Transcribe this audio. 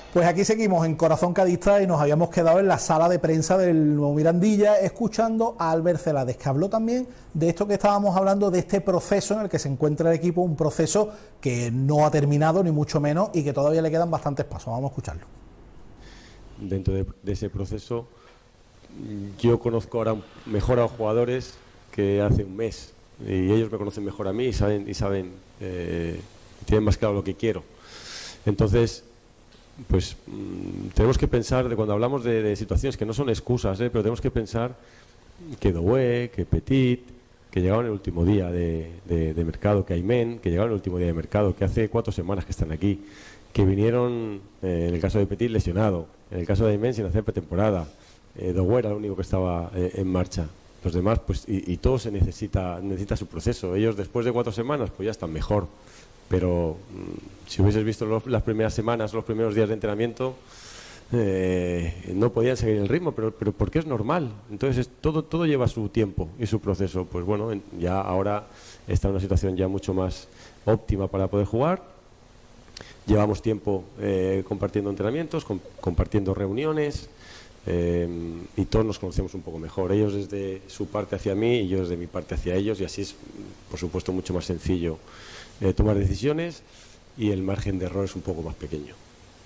Pues aquí seguimos en Corazón Cadista y nos habíamos quedado en la sala de prensa del Nuevo Mirandilla escuchando a Albert Celades, que habló también de esto que estábamos hablando, de este proceso en el que se encuentra el equipo, un proceso que no ha terminado ni mucho menos y que todavía le quedan bastantes pasos. Vamos a escucharlo. Dentro de ese proceso yo conozco ahora mejor a los jugadores que hace un mes y ellos me conocen mejor a mí y saben tienen más claro lo que quiero. Entonces pues tenemos que pensar, cuando hablamos de situaciones que no son excusas, pero tenemos que pensar que Doué, que Petit, que llegaron el último día de mercado, que Aymen, que llegaron el último día de mercado, que hace 4 semanas que están aquí, que vinieron, en el caso de Petit, lesionado, en el caso de Aymen sin hacer pretemporada, Doué era el único que estaba en marcha. Los demás, pues, y todo se necesita su proceso. Ellos después de 4 semanas, pues ya están mejor. Pero si hubieses visto las primeras semanas, los primeros días de entrenamiento, no podían seguir el ritmo, pero porque es normal. Entonces todo lleva su tiempo y su proceso. Pues bueno, ya ahora está en una situación ya mucho más óptima para poder jugar. Llevamos tiempo compartiendo entrenamientos, compartiendo reuniones, y todos nos conocemos un poco mejor. Ellos desde su parte hacia mí y yo desde mi parte hacia ellos, y así es, por supuesto, mucho más sencillo tomar decisiones y el margen de error es un poco más pequeño.